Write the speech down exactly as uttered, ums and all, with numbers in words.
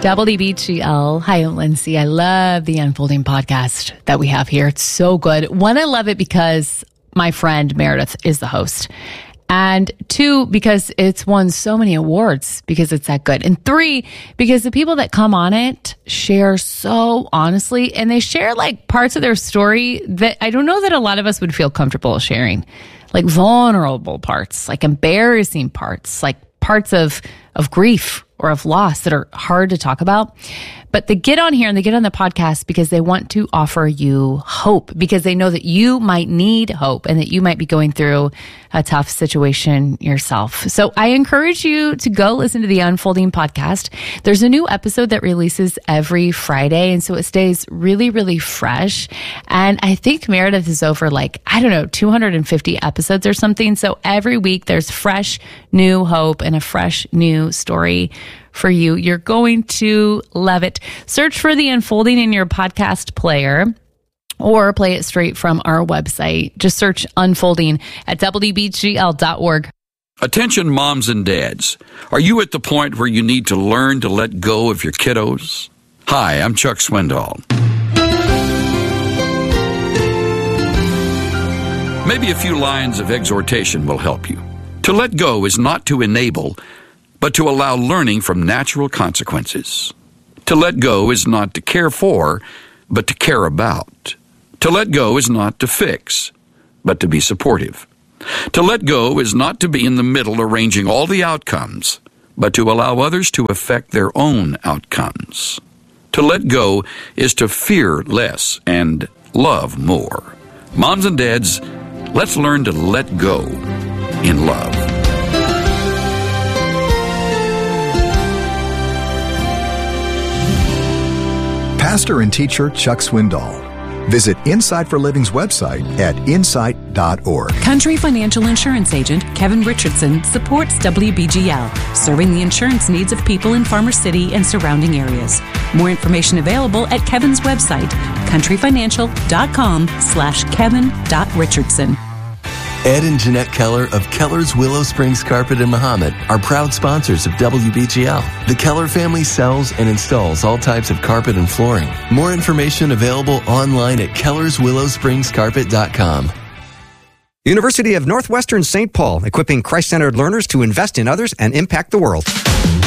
W B G L. Hi, I'm Lindsay. I love the Unfolding podcast that we have here. It's so good. One, I love it because my friend Meredith is the host. And two, because it's won so many awards because it's that good. And three, because the people that come on it share so honestly, and they share like parts of their story that I don't know that a lot of us would feel comfortable sharing. Like vulnerable parts, like embarrassing parts, like parts of, of grief or of loss that are hard to talk about. But they get on here and they get on the podcast because they want to offer you hope, because they know that you might need hope and that you might be going through a tough situation yourself. So I encourage you to go listen to the Unfolding podcast. There's a new episode that releases every Friday, and so it stays really, really fresh. And I think Meredith is over like, I don't know, two hundred fifty episodes or something. So every week there's fresh new hope and a fresh new story for you. You're going to love it. Search for The Unfolding in your podcast player or play it straight from our website. Just search Unfolding at W B G L dot org. Attention moms and dads. Are you at the point where you need to learn to let go of your kiddos? Hi, I'm Chuck Swindoll. Maybe a few lines of exhortation will help you. To let go is not to enable, but to allow learning from natural consequences. To let go is not to care for, but to care about. To let go is not to fix, but to be supportive. To let go is not to be in the middle arranging all the outcomes, but to allow others to affect their own outcomes. To let go is to fear less and love more. Moms and dads, let's learn to let go in love. Pastor and teacher Chuck Swindoll. Visit Insight for Living's website at insight dot org. Country Financial Insurance Agent Kevin Richardson supports W B G L, serving the insurance needs of people in Farmer City and surrounding areas. More information available at Kevin's website, country financial dot com slash kevin dot richardson. Ed and Jeanette Keller of Keller's Willow Springs Carpet in Mahomet are proud sponsors of W B G L. The Keller family sells and installs all types of carpet and flooring. More information available online at kellers willow springs carpet dot com. University of Northwestern Saint Paul, equipping Christ-centered learners to invest in others and impact the world.